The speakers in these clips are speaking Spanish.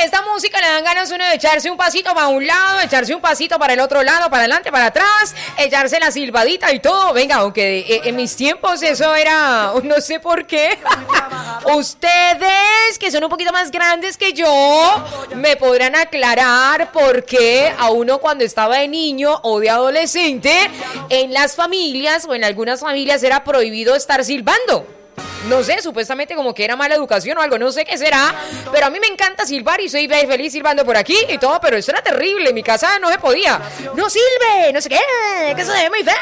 esta música le dan ganas a uno de echarse un pasito para un lado, echarse un pasito para el otro lado, para adelante, para atrás, echarse la silbadita y todo. Venga, aunque en mis tiempos eso era, no sé por qué. Ustedes, que son un poquito más grandes que yo, me podrán aclarar por qué a uno cuando estaba de niño o de adolescente, en las familias o en algunas familias era prohibido estar silbando. No sé, supuestamente como que era mala educación o algo, no sé qué será, pero a mí me encanta silbar y soy feliz silbando por aquí y todo, pero eso era terrible, en mi casa no se podía. No silbe, no sé qué, que eso se ve muy feo.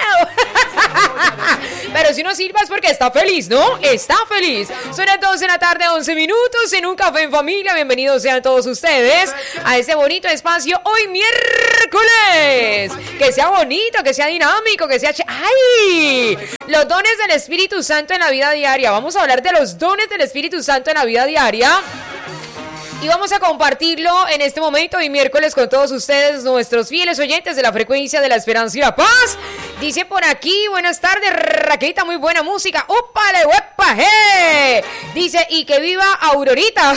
Pero si no silba es porque está feliz, ¿no? Está feliz. Son las 2 de la tarde, 11 minutos, en un café en familia. Bienvenidos sean todos ustedes a este bonito espacio hoy miércoles. Que sea bonito, que sea dinámico, que sea... ¡Ay! Los dones del Espíritu Santo en la vida diaria. Vamos a hablar de los dones del Espíritu Santo en la vida diaria. Y vamos a compartirlo en este momento y miércoles con todos ustedes, nuestros fieles oyentes de la frecuencia de la esperanza y la paz. Dice por aquí, buenas tardes, Raquelita, muy buena música. ¡Upale, huepa, je! Dice, y que viva Aurorita.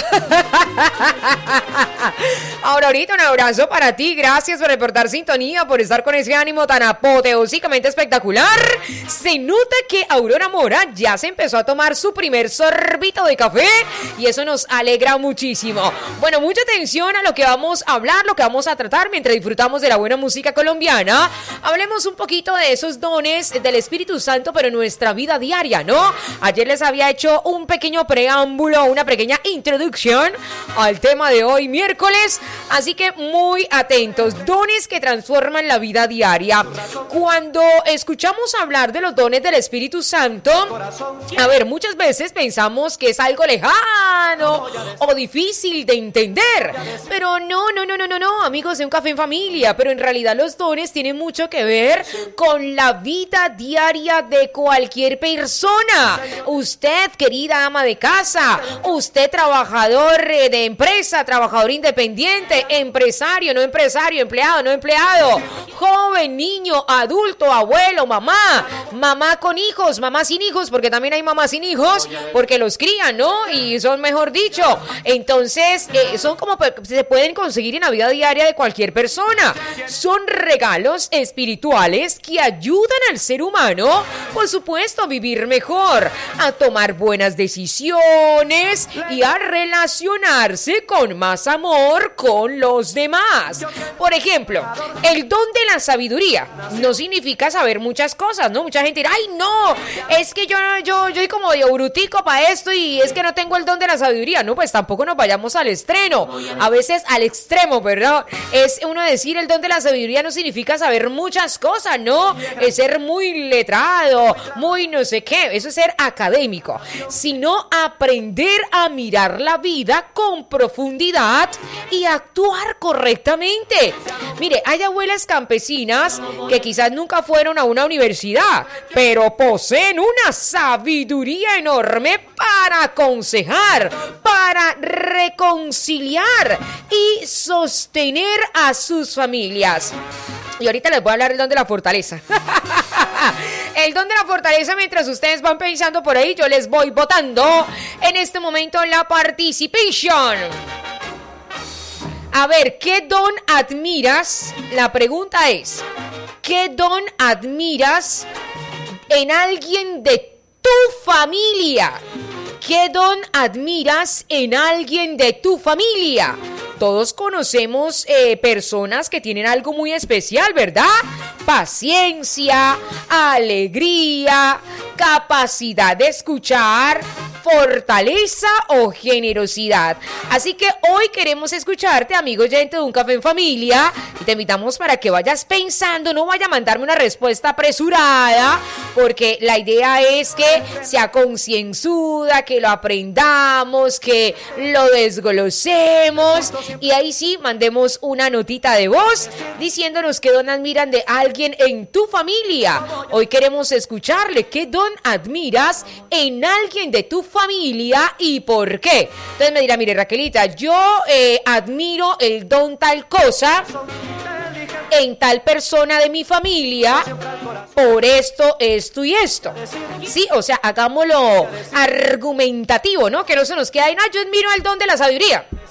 Aurorita, un abrazo para ti. Gracias por reportar sintonía, por estar con ese ánimo tan apoteósicamente espectacular. Se nota que Aurora Mora ya se empezó a tomar su primer sorbito de café y eso nos alegra muchísimo. Bueno, mucha atención a lo que vamos a hablar, lo que vamos a tratar mientras disfrutamos de la buena música colombiana. Hablemos un poquito de esos dones del Espíritu Santo, pero en nuestra vida diaria, ¿no? Ayer les había hecho un pequeño preámbulo, una pequeña introducción al tema de hoy miércoles, así que muy atentos. Dones que transforman la vida diaria. Cuando escuchamos hablar de los dones del Espíritu Santo, a ver, muchas veces pensamos que es algo lejano o difícil de entender, pero no, amigos de un café en familia, pero en realidad los dones tienen mucho que ver con la vida diaria de cualquier persona. Usted, querida ama de casa, usted, trabajador de empresa, trabajador independiente, empresario, no empresario, empleado, no empleado, joven, niño, adulto, abuelo, mamá con hijos, mamá sin hijos, porque también hay mamás sin hijos, porque los crían, ¿no? Y son, mejor dicho, entonces son como se pueden conseguir en la vida diaria de cualquier persona. Son regalos espirituales que ayudan al ser humano, por supuesto, a vivir mejor, a tomar buenas decisiones y a relacionarse con más amor con los demás. Por ejemplo, el don de la sabiduría no significa saber muchas cosas, ¿no? Mucha gente dirá, ay, no, es que yo soy como de brutico para esto y es que no tengo el don de la sabiduría. No, pues tampoco nos vayamos al extremo, a veces al extremo, ¿verdad? Es uno decir el don de la sabiduría no significa saber muchas cosas, ¿no? Es ser muy letrado, muy no sé qué, eso es ser académico, sino aprender a mirar la vida con profundidad y actuar correctamente. Mire, hay abuelas campesinas que quizás nunca fueron a una universidad, pero poseen una sabiduría enorme para aconsejar, para reconciliar y sostener a sus familias. Y ahorita les voy a hablar del don de la fortaleza. El don de la fortaleza, mientras ustedes van pensando por ahí, yo les voy votando en este momento la participation. A ver, ¿qué don admiras? La pregunta es, ¿qué don admiras en alguien de tu familia? ¿Qué don admiras en alguien de tu familia? Todos conocemos personas que tienen algo muy especial, ¿verdad? Paciencia, alegría, capacidad de escuchar, fortaleza o generosidad. Así que hoy queremos escucharte, amigo oyente de Un Café en Familia, y te invitamos para que vayas pensando, no vaya a mandarme una respuesta apresurada, porque la idea es que sea concienzuda, que lo aprendamos, que lo desglosemos, y ahí sí mandemos una notita de voz diciéndonos qué don admiran de alguien en tu familia. Hoy queremos escucharle qué don admiras en alguien de tu familia y por qué. Entonces me dirá, mire, Raquelita, yo admiro el don tal cosa en tal persona de mi familia por esto, esto y esto. Sí, o sea, hagámoslo argumentativo, ¿no? Que no se nos quede ahí, no, yo admiro el don de la sabiduría.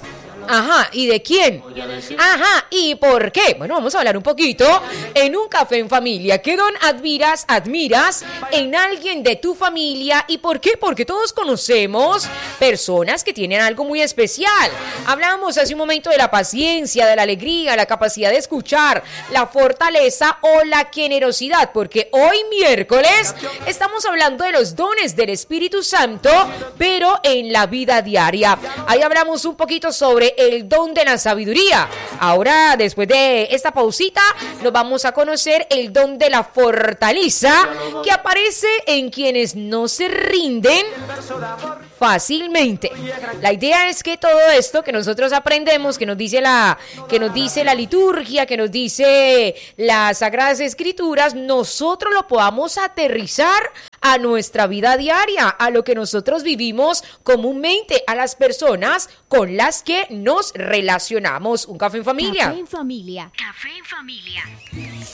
Ajá, ¿y de quién? Ajá, ¿y por qué? Bueno, vamos a hablar un poquito en un café en familia. ¿Qué don admiras en alguien de tu familia? ¿Y por qué? Porque todos conocemos personas que tienen algo muy especial. Hablábamos hace un momento de la paciencia, de la alegría, la capacidad de escuchar, la fortaleza o la generosidad, porque hoy miércoles estamos hablando de los dones del Espíritu Santo, pero en la vida diaria. Ahí hablamos un poquito sobre el don de la sabiduría. Ahora, después de esta pausita, nos vamos a conocer el don de la fortaleza, que aparece en quienes no se rinden fácilmente. La idea es que todo esto que nosotros aprendemos, que nos dice la liturgia, que nos dice las Sagradas Escrituras, nosotros lo podamos aterrizar a nuestra vida diaria, a lo que nosotros vivimos comúnmente, a las personas con las que nos relacionamos. Un café en familia. Café en familia. Café en familia.